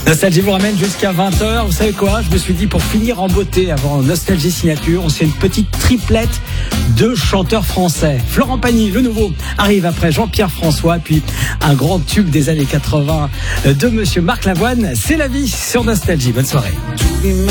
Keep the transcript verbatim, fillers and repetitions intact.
Nostalgie vous ramène jusqu'à vingt heures. Vous savez quoi? Je me suis dit, pour finir en beauté avant Nostalgie Signature, on se fait une petite triplette de chanteurs français. Florent Pagny, le nouveau, arrive après Jean-Pierre François, puis un grand tube des années quatre-vingts de Monsieur Marc Lavoine. C'est la vie sur Nostalgie. Bonne soirée. Tous les matins